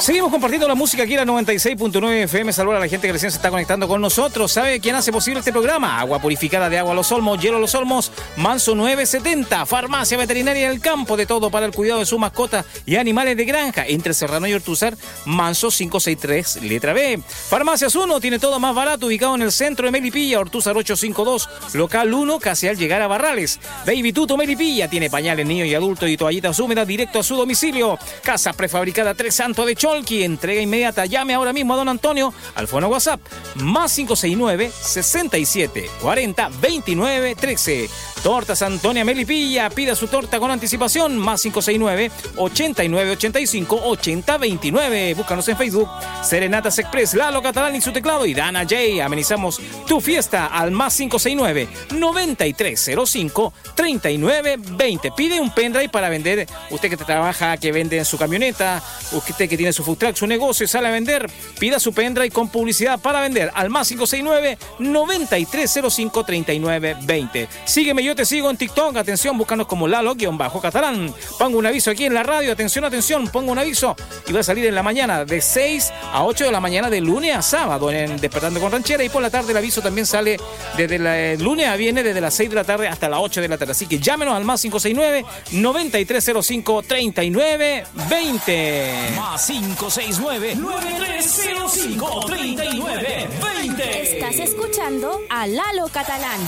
Seguimos compartiendo la música aquí en la 96.9 FM. Saludos a la gente que recién se está conectando con nosotros. ¿Sabe quién hace posible este programa? Agua purificada de agua Los Olmos, hielo Los Olmos, Manso 970, farmacia veterinaria del campo, de todo para el cuidado de su mascota y animales de granja. Entre Serrano y Ortúzar, Manso 563, letra B. Farmacias 1 tiene todo más barato, ubicado en el centro de Melipilla, Ortúzar 852, local 1, casi al llegar a Barrales. Baby Tuto Melipilla tiene pañales niños y adultos y toallitas húmedas directo a su domicilio. Casa prefabricada Tres Santos de Cholqui, entrega inmediata. Llame ahora mismo a don Antonio al fono WhatsApp más 569 67 40 29 13. Tortas Antonia Melipilla, pida su torta con anticipación más 569 89 85 80 29. Búscanos en Facebook. Serenatas Express, Lalo Catalán y su teclado y Dana J. Amenizamos tu fiesta al más 569 9305 39 20. Pide un pendrive para vender. Usted que trabaja, que vende en su camioneta, usted que tiene su food truck, su negocio, sale a vender, pida su pendrive con publicidad para vender al más 569 9305 39 20. Sígueme, yo te sigo en TikTok. Atención, búscanos como Lalo-Catalán. Pongo un aviso aquí en la radio. Atención, pongo un aviso y va a salir en la mañana de 6 a 8 de la mañana de lunes a sábado en Despertando con Ranchera, y por la tarde el aviso también sale desde el lunes a viernes desde las 6 de la tarde hasta las 8 de la tarde. Así que llámenos al más 569 9305 39 20. Más 569 9305 39 20. Estás escuchando a Lalo Catalán.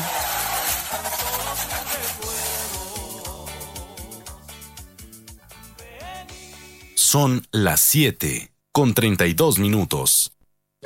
Son las 7:32.